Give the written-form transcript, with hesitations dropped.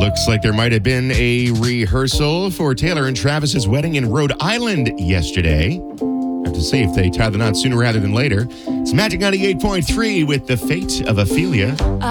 Looks like there might have been a rehearsal for Taylor and Travis's wedding in Rhode Island yesterday. Have to see if they tie the knot sooner rather than later. It's Magic 98.3 with The Fate of Ophelia.